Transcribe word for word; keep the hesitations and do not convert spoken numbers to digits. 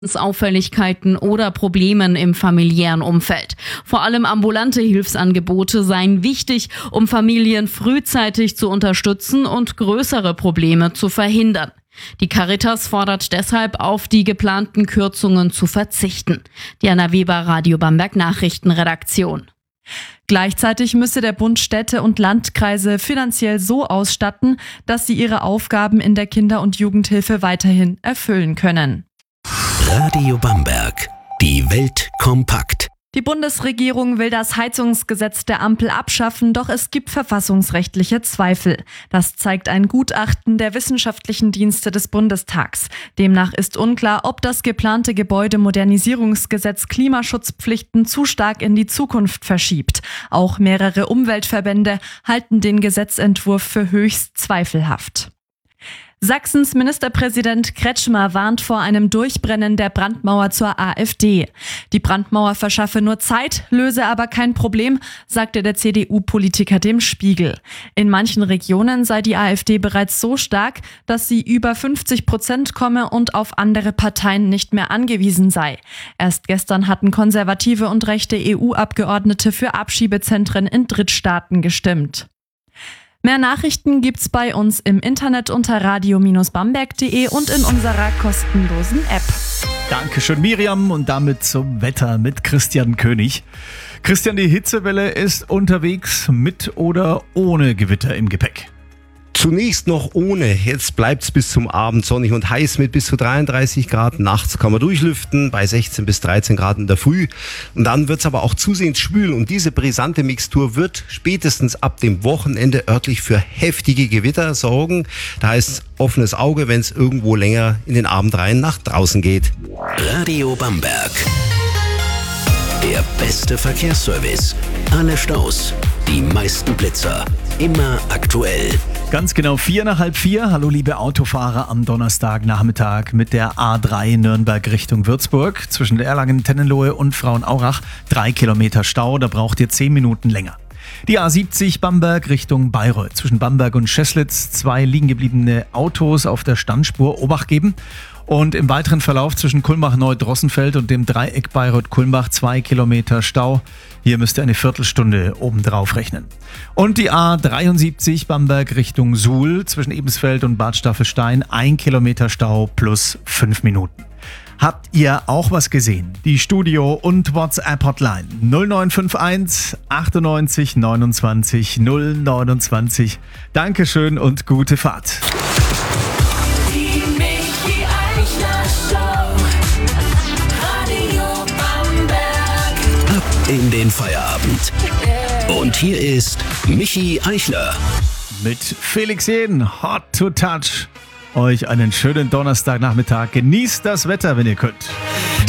Auffälligkeiten oder Problemen im familiären Umfeld. Vor allem ambulante Hilfsangebote seien wichtig, um Familien frühzeitig zu unterstützen und größere Probleme zu verhindern. Die Caritas fordert deshalb auf, die geplanten Kürzungen zu verzichten. Diana Weber, Radio Bamberg Nachrichtenredaktion. Gleichzeitig müsse der Bund Städte und Landkreise finanziell so ausstatten, dass sie ihre Aufgaben in der Kinder- und Jugendhilfe weiterhin erfüllen können. Radio Bamberg. Die Welt kompakt. Die Bundesregierung will das Heizungsgesetz der Ampel abschaffen, doch es gibt verfassungsrechtliche Zweifel. Das zeigt ein Gutachten der wissenschaftlichen Dienste des Bundestags. Demnach ist unklar, ob das geplante Gebäudemodernisierungsgesetz Klimaschutzpflichten zu stark in die Zukunft verschiebt. Auch mehrere Umweltverbände halten den Gesetzentwurf für höchst zweifelhaft. Sachsens Ministerpräsident Kretschmer warnt vor einem Durchbrennen der Brandmauer zur AfD. Die Brandmauer verschaffe nur Zeit, löse aber kein Problem, sagte der C D U-Politiker dem Spiegel. In manchen Regionen sei die AfD bereits so stark, dass sie über fünfzig Prozent komme und auf andere Parteien nicht mehr angewiesen sei. Erst gestern hatten konservative und rechte E U-Abgeordnete für Abschiebezentren in Drittstaaten gestimmt. Mehr Nachrichten gibt's bei uns im Internet unter radio Bindestrich bamberg punkt de und in unserer kostenlosen App. Dankeschön, Miriam. Und damit zum Wetter mit Christian König. Christian, die Hitzewelle ist unterwegs, mit oder ohne Gewitter im Gepäck? Zunächst noch ohne. Jetzt bleibt's bis zum Abend sonnig und heiß mit bis zu dreiunddreißig Grad. Nachts kann man durchlüften bei sechzehn bis dreizehn Grad in der Früh. Und dann wird's aber auch zusehends schwül. Und diese brisante Mixtur wird spätestens ab dem Wochenende örtlich für heftige Gewitter sorgen. Da heißt offenes Auge, wenn es irgendwo länger in den Abend rein nach draußen geht. Radio Bamberg. Der beste Verkehrsservice. Alle Staus, die meisten Blitzer. Immer aktuell. Ganz genau vier nach halb vier. Hallo liebe Autofahrer am Donnerstagnachmittag mit der A drei Nürnberg Richtung Würzburg. Zwischen der Erlangen, Tennenlohe und Frauenaurach drei Kilometer Stau, da braucht ihr zehn Minuten länger. Die A siebzig Bamberg Richtung Bayreuth. Zwischen Bamberg und Scheßlitz zwei liegen gebliebene Autos auf der Standspur. Obacht geben. Und im weiteren Verlauf zwischen Kulmbach-Neu-Drossenfeld und dem Dreieck Bayreuth-Kulmbach zwei Kilometer Stau. Hier müsst ihr eine Viertelstunde obendrauf rechnen. Und die A dreiundsiebzig Bamberg Richtung Suhl zwischen Ebensfeld und Bad Staffelstein ein Kilometer Stau plus fünf Minuten. Habt ihr auch was gesehen? Die Studio- und WhatsApp-Hotline null neun fünf eins achtundneunzig neunundzwanzig null neunundzwanzig. Dankeschön und gute Fahrt. In den Feierabend. Und hier ist Michi Eichler. Mit Felix Jeden, Hot to Touch. Euch einen schönen Donnerstagnachmittag. Genießt das Wetter, wenn ihr könnt.